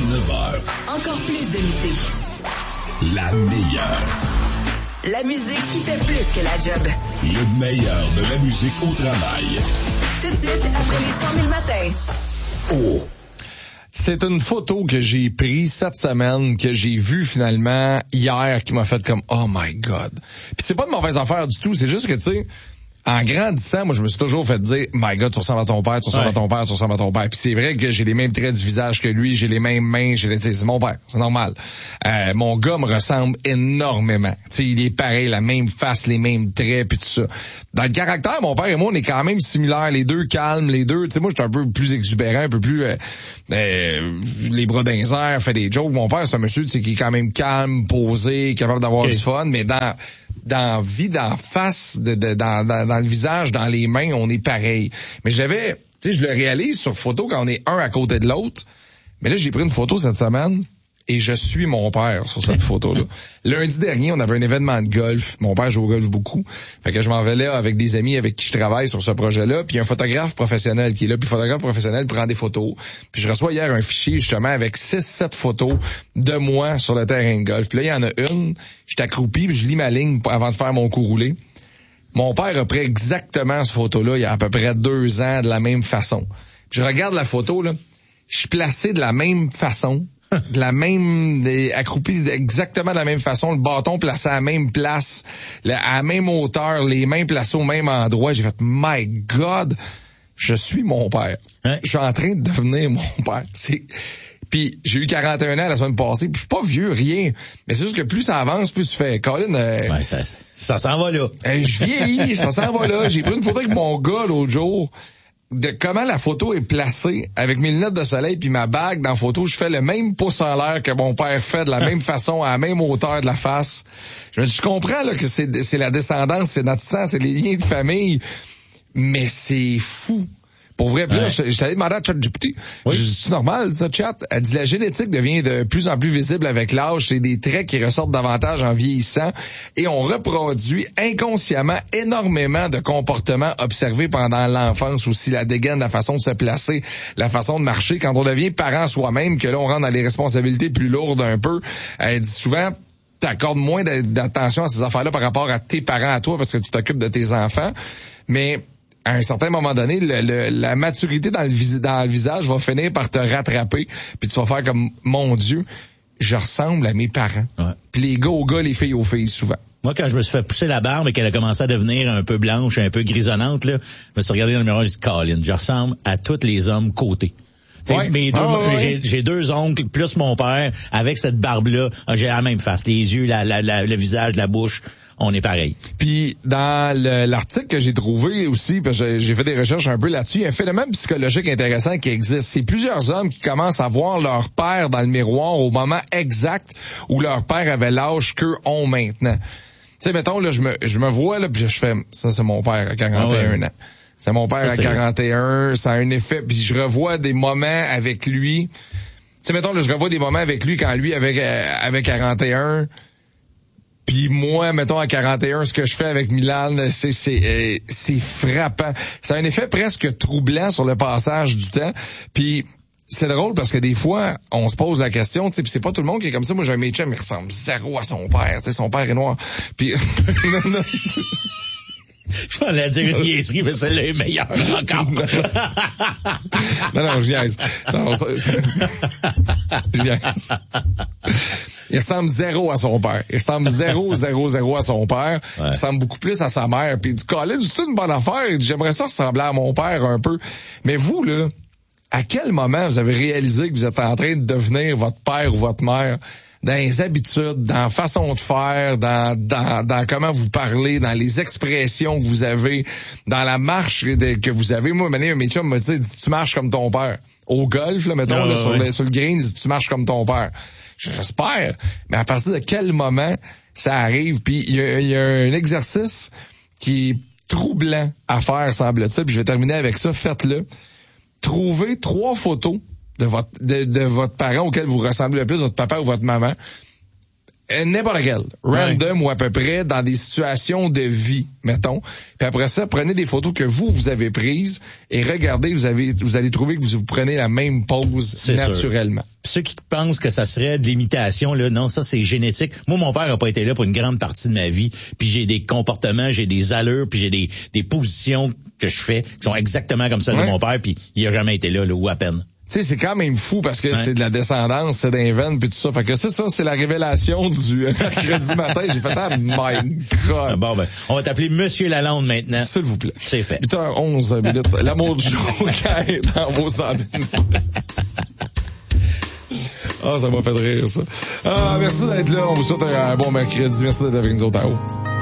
9h. Encore plus de musique. La meilleure. La musique qui fait plus que la job. Le meilleur de la musique au travail. Tout de suite, après les 100 000 matins. Oh! C'est une photo que j'ai prise cette semaine, que j'ai vue finalement hier, qui m'a fait comme « Oh my God ». Puis c'est pas de mauvaise affaire du tout, c'est juste que, tu sais, en grandissant, moi, je me suis toujours fait dire « My God, tu ressembles à ton père, tu ressembles à ton père, tu ressembles à ton père ». Puis c'est vrai que j'ai les mêmes traits du visage que lui, j'ai les mêmes mains, c'est mon père, c'est normal. Mon gars me ressemble énormément. Tu sais, il est pareil, la même face, les mêmes traits, puis tout ça. Dans le caractère, mon père et moi, on est quand même similaires, les deux calmes, les deux. Tu sais, moi, j'étais un peu plus exubérant, un peu plus les bras dans les airs, fait des jokes. Mon père, c'est un monsieur, tu sais, qui est quand même calme, posé, capable d'avoir du fun, mais dans la vie, dans la face, dans le visage, dans les mains, on est pareil. Mais tu sais, je le réalise sur photo quand on est un à côté de l'autre. Mais là, j'ai pris une photo cette semaine et je suis mon père sur cette photo-là. Lundi dernier, on avait un événement de golf. Mon père joue au golf beaucoup. Fait que je m'en vais là avec des amis avec qui je travaille sur ce projet-là. Puis il y a un photographe professionnel qui est là. Puis le photographe professionnel prend des photos. Puis je reçois hier un fichier justement avec 6-7 photos de moi sur le terrain de golf. Puis là, il y en a une. Je suis accroupi puis je lis ma ligne avant de faire mon coup roulé. Mon père a pris exactement cette photo-là il y a à peu près 2 ans de la même façon. Puis je regarde la photo, là. Je suis placé de la même façon. De la même, accroupi exactement de la même façon, le bâton placé à la même place, à la même hauteur, les mains placées au même endroit. J'ai fait, my God, je suis mon père. Hein? Je suis en train de devenir mon père. Puis j'ai eu 41 ans la semaine passée, puis je suis pas vieux, rien. Mais c'est juste que plus ça avance, plus tu fais, Colin... ça s'en va là. Je vieillis, ça s'en va là. J'ai pris une photo avec mon gars l'autre jour, de comment la photo est placée avec mes lunettes de soleil puis ma bague dans la photo, je fais le même pouce en l'air que mon père fait de la même façon, à la même hauteur de la face. Je comprends là que c'est la descendance, c'est notre sang, c'est les liens de famille, mais c'est fou. Pour vrai, puis là, j'étais allé demander à ChatGPT. Oui. C'est normal, ça, Chat. Elle dit la génétique devient de plus en plus visible avec l'âge. C'est des traits qui ressortent davantage en vieillissant. Et on reproduit inconsciemment énormément de comportements observés pendant l'enfance aussi. La dégaine, la façon de se placer, la façon de marcher. Quand on devient parent soi-même, que là, on rentre dans les responsabilités plus lourdes un peu, elle dit souvent... t'accordes moins d'attention à ces affaires-là par rapport à tes parents à toi parce que tu t'occupes de tes enfants. Mais... à un certain moment donné, la maturité dans le visage va finir par te rattraper, puis tu vas faire comme, mon Dieu, je ressemble à mes parents. Ouais. Puis les gars aux gars, les filles aux filles, souvent. Moi, quand je me suis fait pousser la barbe et qu'elle a commencé à devenir un peu blanche, un peu grisonnante, là, je me suis regardé dans le miroir et j'ai dit, Colin, je ressemble à tous les hommes côtés. Ouais. J'ai 2 oncles, plus mon père, avec cette barbe-là, j'ai la même face, les yeux, le visage, la bouche. On est pareil. Puis dans l'article que j'ai trouvé aussi, parce que j'ai fait des recherches un peu là-dessus, il y a un phénomène psychologique intéressant qui existe. C'est plusieurs hommes qui commencent à voir leur père dans le miroir au moment exact où leur père avait l'âge qu'eux ont maintenant. Tu sais, mettons, là, je me vois, là, puis je fais, ça c'est mon père à 41 ans. C'est mon père à 41, ça a un effet, puis je revois des moments avec lui. Tu sais, mettons, là, je revois des moments avec lui quand lui avait 41. Puis moi, mettons, à 41, ce que je fais avec Milan, c'est frappant. Ça a un effet presque troublant sur le passage du temps. Puis c'est drôle parce que des fois, on se pose la question, tu sais, puis c'est pas tout le monde qui est comme ça. Moi, j'ai un métier, mais il ressemble zéro à son père. Tu sais, son père est noir. Puis... Je vais dire une niaiserie, mais celle-là est meilleure encore. non, je niaise. Non, je niaise. Il ressemble zéro à son père. Il ressemble zéro à son père. Ouais. Il ressemble beaucoup plus à sa mère. Puis il dit, Colin, c'est une bonne affaire. J'aimerais ça ressembler à mon père un peu. Mais vous, là, à quel moment vous avez réalisé que vous êtes en train de devenir votre père ou votre mère? Dans les habitudes, dans la façon de faire, dans comment vous parlez, dans les expressions que vous avez, dans la marche que vous avez. Moi, mes chums me disent, tu marches comme ton père. Au golf, là, mettons, là, sur le green, tu marches comme ton père. J'espère. Mais à partir de quel moment ça arrive? Puis il y a un exercice qui est troublant à faire, semble-t-il. Puis je vais terminer avec ça. Faites-le. Trouvez 3 photos de votre parent auquel vous ressemblez le plus, votre papa ou votre maman. n'importe quelle, random ou à peu près, dans des situations de vie, mettons. Puis après ça, prenez des photos que vous avez prises et regardez, vous allez trouver que vous prenez la même pose naturellement. Puis ceux qui pensent que ça serait de l'imitation, là, non, ça c'est génétique. Moi, mon père a pas été là pour une grande partie de ma vie. Puis j'ai des comportements, j'ai des allures, puis j'ai des positions que je fais qui sont exactement comme celles de mon père, puis il a jamais été là ou à peine. Tu sais, c'est quand même fou parce que c'est de la descendance, c'est d'un veine puis tout ça. Fait que c'est la révélation du mercredi matin. J'ai fait my God. Bon, ben, on va t'appeler Monsieur Lalonde maintenant. S'il vous plaît. C'est fait. 8h11 minutes. L'amour du joker dans vos sandwichs. Ça m'a fait rire, ça. Merci d'être là. On vous souhaite un bon mercredi. Merci d'être avec nous autres en haut.